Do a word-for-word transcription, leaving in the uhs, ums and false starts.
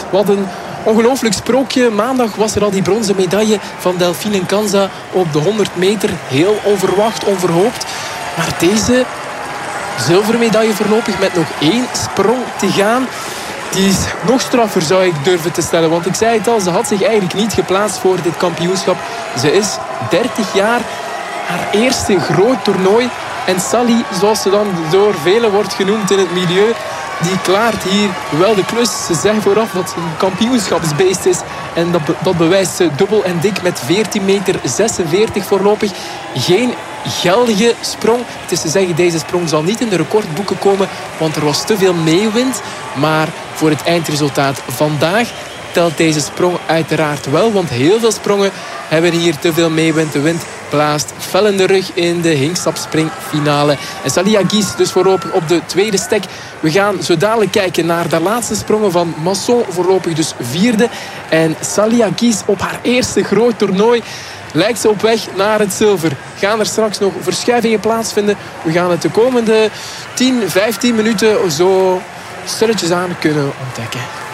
Wat een ongelooflijk sprookje. Maandag was er al die bronzen medaille van Delphine Kanza op de honderd meter. Heel onverwacht, onverhoopt. Maar deze zilvermedaille voorlopig met nog één sprong te gaan. Die is nog straffer, zou ik durven te stellen. Want ik zei het al, ze had zich eigenlijk niet geplaatst voor dit kampioenschap. Ze is dertig jaar, haar eerste groot toernooi. En Sally, zoals ze dan door velen wordt genoemd in het milieu, die klaart hier wel de klus. Ze zeggen vooraf dat ze een kampioenschapsbeest is. En dat, be- dat bewijst ze dubbel en dik met veertien meter zesenveertig voorlopig. Geen geldige sprong. Het is te zeggen, deze sprong zal niet in de recordboeken komen, want er was te veel meewind. Maar voor het eindresultaat vandaag telt deze sprong uiteraard wel, want heel veel sprongen hebben hier te veel meewind. De wind blaast fel in de rug in de hinkstapspringfinale. En Salia Guis dus voorlopig op de tweede stek. We gaan zo dadelijk kijken naar de laatste sprongen van Masson, voorlopig dus vierde. En Salia Guis op haar eerste groot toernooi lijkt ze op weg naar het zilver. Gaan er straks nog verschuivingen plaatsvinden? We gaan het de komende tien, vijftien minuten zo stilletjes aan kunnen ontdekken.